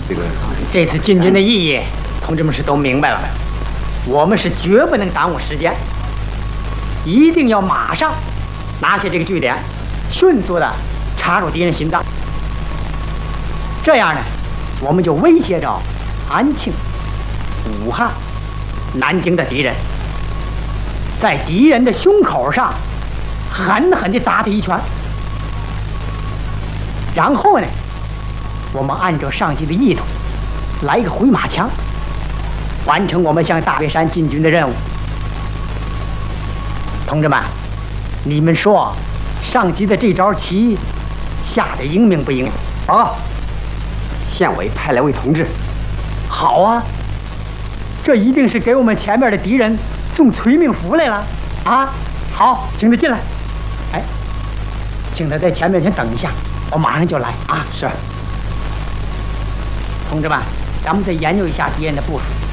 这次进军的意义，同志们是都明白了。我们是绝不能耽误时间，一定要马上拿下这个据点，迅速的插入敌人心脏。这样呢，我们就威胁着安庆、武汉、南京的敌人，在敌人的胸口上狠狠地砸他一拳。然后呢，我们按照上级的意图，来一个回马枪，完成我们向大别山进军的任务。同志们，你们说，上级的这招棋下得英明不英明？ 报告，县委派来位同志。 好啊，这一定是给我们前面的敌人送催命符来了啊！好，请他进来。哎，请他在前面先等一下，我马上就来啊！ 是。 同志们，咱们再研究一下敌人的部署。